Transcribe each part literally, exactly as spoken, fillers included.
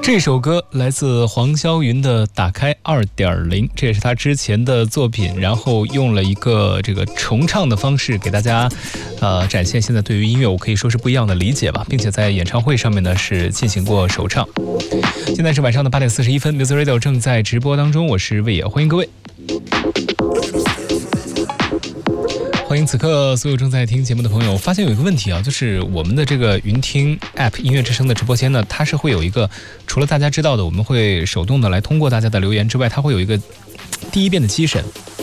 这首歌来自黄霄云的《打开 二点零》，这也是他之前的作品，然后用了一个这个重唱的方式给大家呃展现现在对于音乐我可以说是不一样的理解吧，并且在演唱会上面呢是进行过首唱。现在是晚上的八点四十一分 Music Radio 正在直播当中，我是魏野，欢迎各位。欢迎此刻所有正在听节目的朋友。我发现有一个问题啊，就是我们的这个云听 App 音乐之声的直播间呢，它是会有一个，除了大家知道的我们会手动的来通过大家的留言之外，它会有一个第一遍的机审。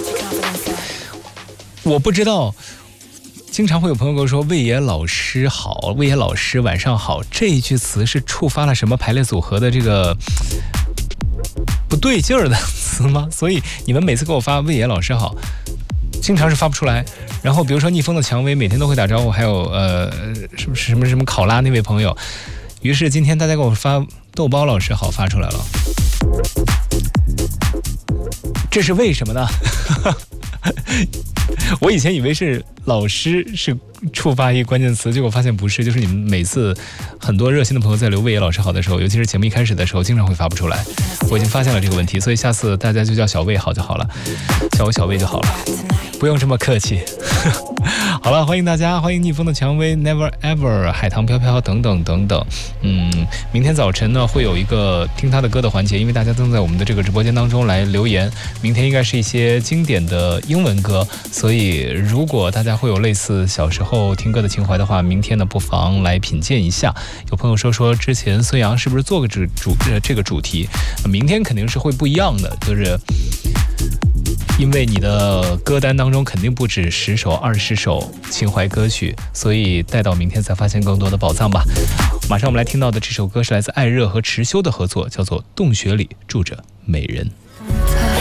我不知道，经常会有朋友跟我说魏野老师好，魏野老师晚上好，这一句词是触发了什么排列组合的这个不对劲儿的词吗？所以你们每次给我发魏野老师好，经常是发不出来。然后比如说逆风的蔷薇每天都会打招呼，还有呃什么什么什么考拉那位朋友，于是今天大家给我发豆包老师好发出来了，这是为什么呢？我以前以为是老师是触发一个关键词，结果发现不是，就是你们每次很多热心的朋友在留魏野老师好的时候，尤其是节目一开始的时候经常会发不出来，我已经发现了这个问题，所以下次大家就叫小魏好就好了，叫我小魏就好了，不用这么客气。好了，欢迎大家，欢迎逆风的蔷薇 Never Ever 海棠飘飘等等等等。嗯，明天早晨呢会有一个听他的歌的环节，因为大家都在我们的这个直播间当中来留言，明天应该是一些经典的英文歌，所以如果大家会有类似小时候听歌的情怀的话，明天呢不妨来品鉴一下。有朋友说说之前孙杨是不是做个主主这个主题，明天肯定是会不一样的，就是因为你的歌单当中肯定不止十首二十首情怀歌曲，所以待到明天再发现更多的宝藏吧。马上我们来听到的这首歌是来自艾热和池修的合作，叫做《洞穴里住着美人》。